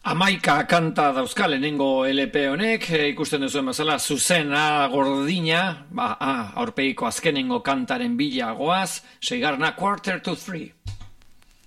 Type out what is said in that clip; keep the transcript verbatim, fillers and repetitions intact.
Amaika kanta dauzka lehenengo L P honek, e, ikusten duzuen bezala, zuzena gordina, ba, ah, aurpegiko azkenengo kantaren bila goaz, seigarna quarter to three.